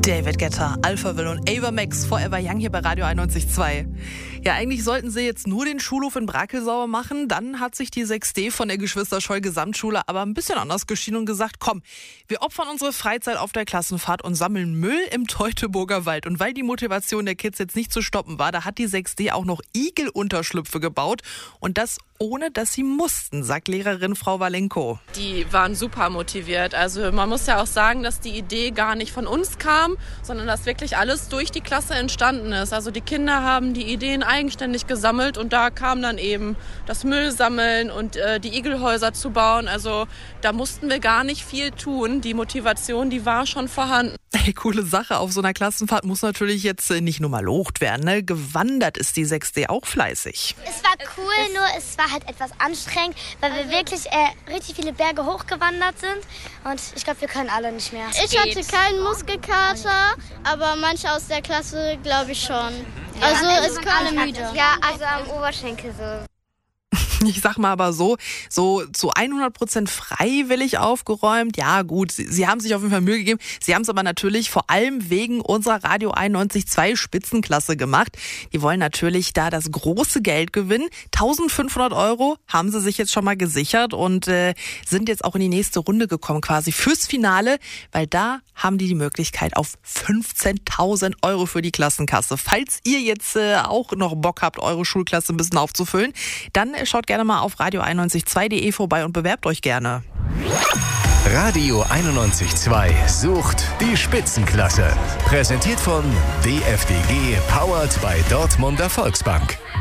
David Guetta, Alphaville und Ava Max, Forever Young hier bei Radio 91.2. Ja, eigentlich sollten sie jetzt nur den Schulhof in Brakel sauber machen. Dann hat sich die 6D von der Geschwister-Scholl-Gesamtschule aber ein bisschen anders geschieden und gesagt, komm, wir opfern unsere Freizeit auf der Klassenfahrt und sammeln Müll im Teutoburger Wald. Und weil die Motivation der Kids jetzt nicht zu stoppen war, da hat die 6D auch noch Igelunterschlüpfe gebaut. Und das ohne, dass sie mussten, sagt Lehrerin Frau Walenko. Die waren super motiviert. Also man muss ja auch sagen, dass die Idee gar nicht von uns kam, sondern dass wirklich alles durch die Klasse entstanden ist. Also die Kinder haben die Ideen eigenständig gesammelt und da kam dann eben das Müllsammeln und die Igelhäuser zu bauen. Also da mussten wir gar nicht viel tun. Die Motivation, die war schon vorhanden. Hey, coole Sache. Auf so einer Klassenfahrt muss natürlich jetzt nicht nur mal locht werden. Ne? Gewandert ist die 6D auch fleißig. Es war cool, nur es war halt etwas anstrengend, weil wir wirklich richtig viele Berge hochgewandert sind und ich glaube, wir können alle nicht mehr. Ich hatte keinen Muskelkater, aber manche aus der Klasse glaube ich schon. Also es sind alle müde. Ja, also am Oberschenkel so. Ich sag mal aber so zu 100% freiwillig aufgeräumt. Ja gut, sie haben sich auf jeden Fall Mühe gegeben. Sie haben es aber natürlich vor allem wegen unserer Radio 91.2 Spitzenklasse gemacht. Die wollen natürlich da das große Geld gewinnen. 1.500 € haben sie sich jetzt schon mal gesichert und sind jetzt auch in die nächste Runde gekommen quasi fürs Finale, weil da haben die Möglichkeit auf 15.000 € für die Klassenkasse. Falls ihr jetzt auch noch Bock habt, eure Schulklasse ein bisschen aufzufüllen, dann schaut gerne mal auf radio912.de vorbei und bewerbt euch gerne. Radio 91.2 sucht die Spitzenklasse. Präsentiert von DFDG, powered by Dortmunder Volksbank.